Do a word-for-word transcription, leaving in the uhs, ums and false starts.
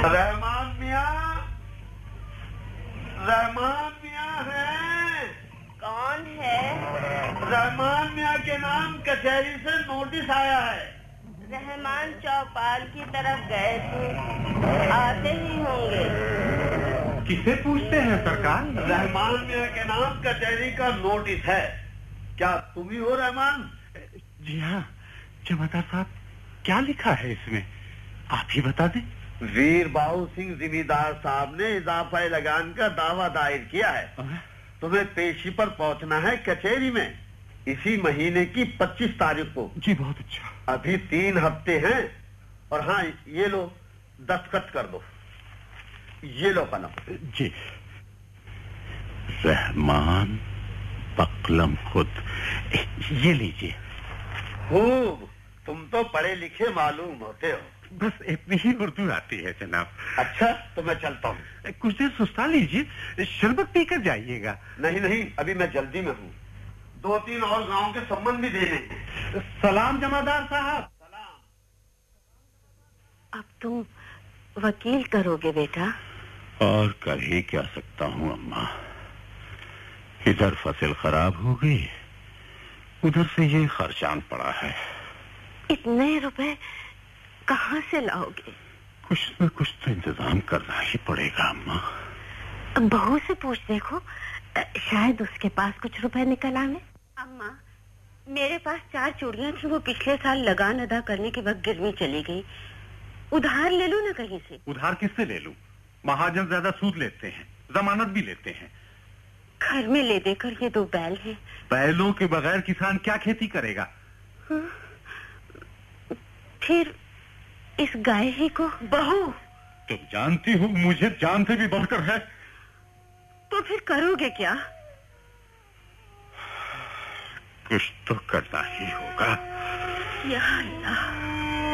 रहमान मियाँ, रहमान मियाँ है। कौन है? रहमान मियाँ के नाम कचहरी से नोटिस आया है। रहमान चौपाल की तरफ गए थे, आते ही होंगे। किसे पूछते हैं सरकार? रहमान मियाँ के नाम कचहरी का नोटिस है। क्या तुम ही हो रहमान? जी हाँ जमादार साहब, क्या लिखा है इसमें आप ही बता दें। वीर बाबू सिंह जिमीदार साहब ने इजाफा लगान का दावा दायर किया है। तुम्हें पेशी पर पहुंचना है कचहरी में इसी महीने की पच्चीस तारीख को। जी बहुत अच्छा। अभी तीन हफ्ते हैं। और हाँ ये लो दस्तखत कर दो। ये लो कलम। जी। रहमान बकलम खुद, ये लीजिए। खूब, तुम तो पढ़े लिखे मालूम होते हो। बस इतनी ही उर्दू आती है जनाब। अच्छा तो मैं चलता हूँ। कुछ देर सुस्ता लीजिए, शरबत पीकर जाइएगा। नहीं नहीं अभी मैं जल्दी में हूँ, दो तीन और गांव के संबंध भी देने हैं। सलाम जमादार साहब। सलाम। अब तुम वकील करोगे बेटा? और कर ही क्या सकता हूँ अम्मा, इधर फसल खराब हो गई, उधर से ये खर्चान पड़ा है। इतने रुपए कहाँ से लाओगे? कुछ न कुछ तो इंतजाम करना ही पड़ेगा अम्मा। बहू से पूछ देखो, शायद उसके पास कुछ रुपए निकल आवे। अम्मा मेरे पास चार चूड़ियां थी, वो पिछले साल लगान अदा करने के वक्त गिरवी चली गई। उधार ले लूं ना कहीं से? उधार किससे ले लूं? महाजन ज्यादा सूद लेते हैं, जमानत भी लेते हैं। घर में ले देकर ये दो बैल हैं। बैलों के बगैर किसान क्या खेती करेगा? हाँ? फिर इस गाय ही को? बहू तुम जानती हो मुझे जान से भी बढ़कर है। तो फिर करोगे क्या? कुछ तो करना ही होगा। या अल्लाह।